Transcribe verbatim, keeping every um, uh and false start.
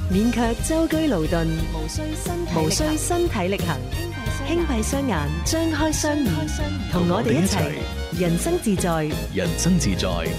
免卻舟車勞頓， 無需身體力行無需身體力行，輕閉雙眼，張開雙耳，同我哋一齊人生自在， 人生自在。